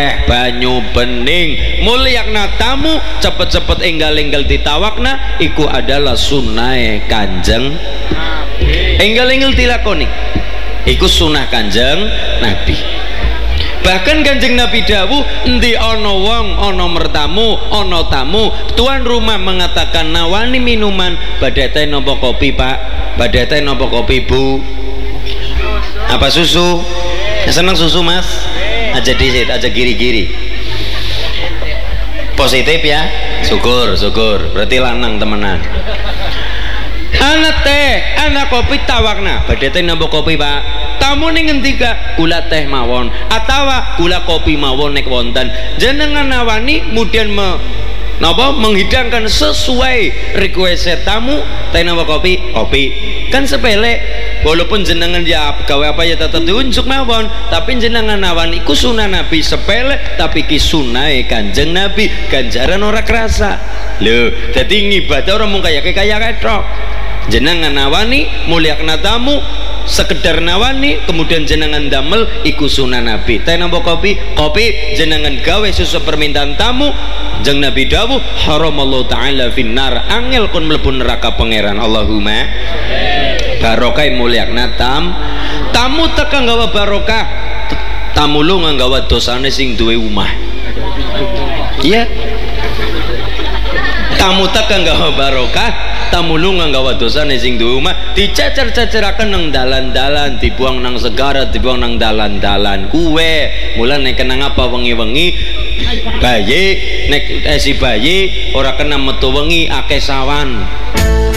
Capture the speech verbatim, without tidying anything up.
eh banyu bening mulyakna tamu cepet-cepet enggal-enggal ditawakna iku adalah sunnah Kanjeng enggal-enggal dilakoni iku sunnah Kanjeng Nabi. Bahkan Kanjeng Nabi dawuh endi ana wong ana mertamu ana tamu tuan rumah mengatakan nawani minuman badhe teh napa kopi Pak badhe teh napa kopi Bu apa susu seneng susu Mas aja disit aja giri-giri positif ya syukur syukur berarti lanang temenan anak teh anak kopi tawakna badhe teh napa kopi Pak tamu ning ngendika gula teh mawon atawa gula kopi mawon nek wonten jenengan nawani kemudian me, napa menghidangkan sesuai request tamu teh napa kopi kopi kan sepele walaupun jenengan ya gawe apa ya tetap diunjuk mawon tapi jenengan nawani iku sunah Nabi sepele tapi ki sunah Kanjeng Nabi ganjaran ora kerasa lho dadi ngibadah ora mung kaya kaya ketok jenengan nawani mulyakna tamu sekedar nawani kemudian jenengan damel iku sunah Nabi teh napa kopi kopi jenengan gawe sesuai permintaan tamu jeng Nabi dawuh haramallahu taala finnar angel kon mlebu neraka pangeran Allahumma barokah mulyakna tam tamu tekan gawa barokah tamu lu nggawa dosane sing duwe omah iya tamu tekan gawa barokah tamu lu nggawa dosane sing duwe omah dicacer-caceraken nang dalan-dalan dibuang nang segara dibuang nang dalan-dalan kuwe mulane kenang apa wengi-wengi bayi nek eh, si bayi ora kena metu wengi akeh sawan